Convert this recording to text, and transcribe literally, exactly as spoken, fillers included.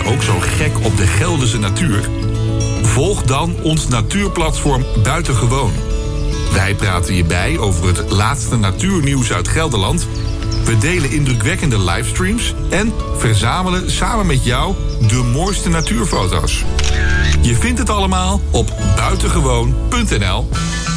ook zo gek op de Gelderse natuur? Volg dan ons natuurplatform Buitengewoon. Wij praten je bij over het laatste natuurnieuws uit Gelderland. We delen indrukwekkende livestreams en verzamelen samen met jou de mooiste natuurfoto's. Je vindt het allemaal op buitengewoon punt n l.